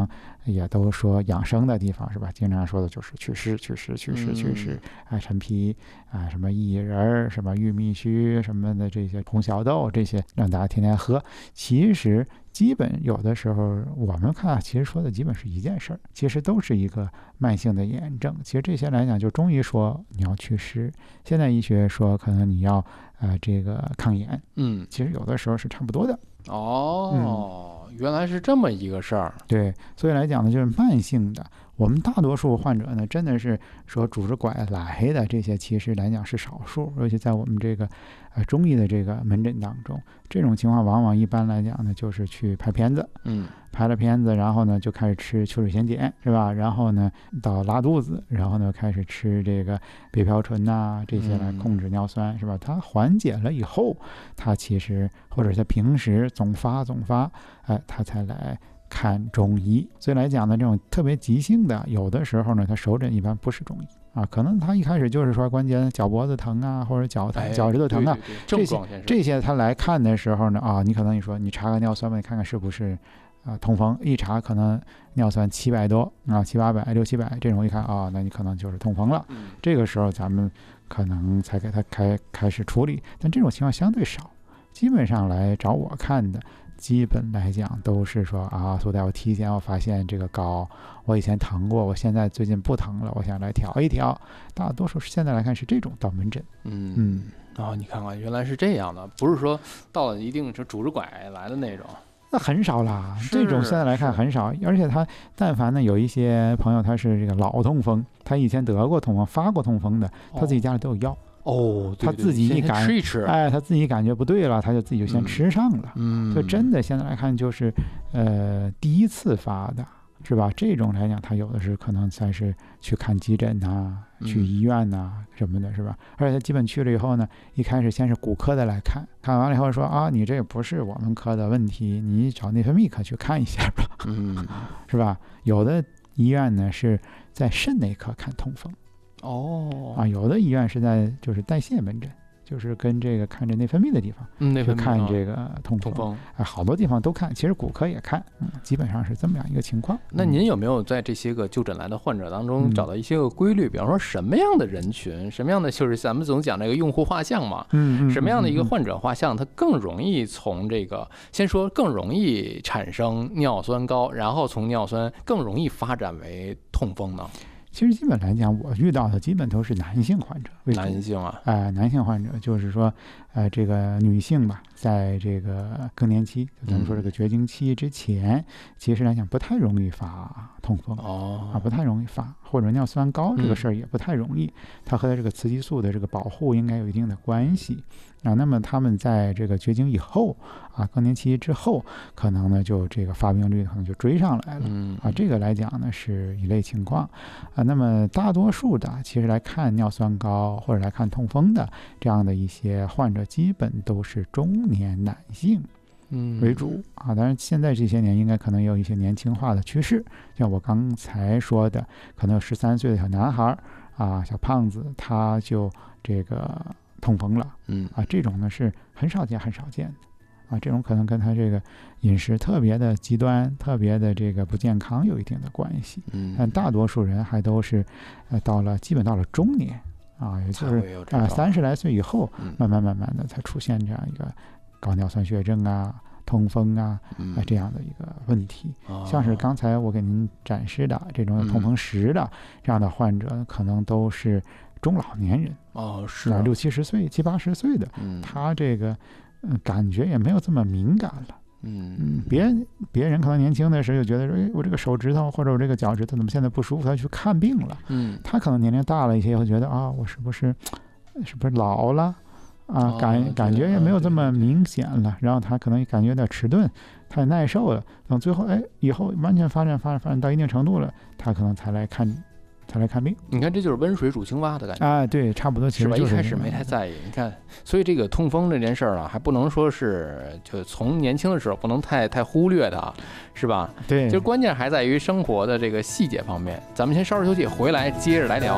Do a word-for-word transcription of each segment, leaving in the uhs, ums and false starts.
常也都说养生的地方是吧？经常说的就是祛湿、祛湿、祛湿、祛湿啊，陈皮啊，什么薏仁、什么玉米须什么的这些红小豆这些，让大家天天喝。其实基本有的时候我们看，其实说的基本是一件事儿，其实都是一个慢性的炎症。其实这些来讲，就中医说你要祛湿，现代医学说可能你要呃这个抗炎， 嗯， 其实有的时候是差不多的。 哦、嗯，原来是这么一个事儿。 对，所以来讲呢，就是慢性的。我们大多数患者呢，真的是说拄着拐来的，这些其实来讲是少数，尤其在我们这个呃中医的这个门诊当中，这种情况往往一般来讲呢，就是去拍片子， 嗯， 拍了片子，然后呢就开始吃秋水仙碱，是吧？然后呢到拉肚子，然后呢开始吃这个北飘醇呐，这些来控制尿酸，是吧？它缓解了以后，它其实或者他平时总发总发，哎，他才来看中医。所以来讲呢，这种特别急性的，有的时候呢，他手诊一般不是中医啊，可能他一开始就是说关节脚脖子疼啊，或者脚疼、脚趾头疼啊， 对对对， 这些这些他来看的时候呢，啊，你可能你说你查个尿酸吧，你看看是不是啊痛风，一查可能尿酸七百多啊，七八百、六七百这种，一看啊，那你可能就是痛风了。 嗯、这个时候咱们可能才给他开开始处理，但这种情况相对少，基本上来找我看的。基本来讲都是说啊，苏大夫提前我发现这个高，我以前疼过，我现在最近不疼了，我想来调一调。大多数现在来看是这种到门诊。 嗯嗯，然后、哦、你看看原来是这样的，不是说到了一定是拄着拐来的那种， 那很少啦。这种现在来看很少，而且他但凡呢有一些朋友他是这个老痛风，他以前得过痛风、发过痛风的，他自己家里都有药。 哦， 他自己一感吃一吃， 哎，他自己感觉不对了，他就自己就先吃上了。 嗯， 所以真的现在来看，就是呃第一次发的，是吧？这种来讲，他有的是可能才是去看急诊呐、啊，去医院呐、啊、什么的，是吧？而且他基本去了以后呢，一开始先是骨科的来看，看完了以后说啊，你这不是我们科的问题，你找内分泌科去看一下吧， 嗯， 是吧？有的医院呢是在肾内科看痛风。 哦啊，有的医院是在就是代谢门诊，就是跟这个看这内分泌的地方， 嗯， 去看这个痛风， 痛风啊，好多地方都看，其实骨科也看，嗯，基本上是这么样一个情况。 那您有没有在这些个就诊来的患者当中找到一些个规律？嗯、比方说什么样的人群，什么样的就是咱们总讲这个用户画像嘛， 嗯， 什么样的一个患者画像，它更容易从这个先说更容易产生尿酸高，然后从尿酸更容易发展为痛风呢？ 其实基本来讲，我遇到的基本都是男性患者为主。 男性啊， 哎、呃，男性患者就是说，呃，这个女性吧，在这个更年期，咱们说这个绝经期之前，嗯、其实来讲不太容易发痛风哦， 啊，不太容易发，或者尿酸高这个事儿也不太容易，嗯、它和这个雌激素的这个保护应该有一定的关系。啊，那么他们在这个绝经以后啊，更年期之后，可能呢就这个发病率可能就追上来了。 嗯啊，这个来讲呢是一类情况啊。那么大多数的其实来看尿酸高或者来看痛风的这样的一些患者，基本都是中年男性为主啊。当然现在这些年应该可能也有一些年轻化的趋势，像我刚才说的，可能有十三岁的小男孩啊，小胖子他就这个痛风了， 嗯啊，这种呢是很少见很少见的啊，这种可能跟他这个饮食特别的极端、特别的这个不健康有一定的关系。 嗯， 但大多数人还都是，呃，到了基本到了中年啊，也就是啊三十来岁以后，慢慢慢慢的才出现这样一个高尿酸血症啊、痛风啊啊这样的一个问题。 嗯、 像是刚才我给您展示的这种痛风石的、嗯、这样的患者，可能都是中老年人哦，是啊，六七十岁、七八十岁的， 嗯， 他这个嗯感觉也没有这么敏感了， 嗯嗯，别别人可能年轻的时候就觉得说，哎，我这个手指头或者我这个脚趾头怎么现在不舒服，他去看病了， 嗯， 他可能年龄大了一些，会觉得啊，我是不是是不是老了啊？感、 哦、 感觉也没有这么明显了，然后他可能感觉有点迟钝，他也耐受了，等最后哎以后完全发展发展发展到一定程度了，他可能才来看。才来看病， 你看这就是温水煮青蛙的感觉啊，对，差不多，其实就是一开始没太在意。你看，所以这个痛风这件事儿啊，还不能说是就从年轻的时候不能太太忽略的，是吧？ 对， 就关键还在于生活的这个细节方面。咱们先稍事休息，回来接着来聊。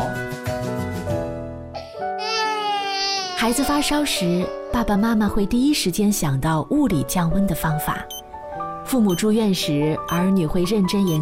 孩子发烧时，爸爸妈妈会第一时间想到物理降温的方法；父母住院时，儿女会认真研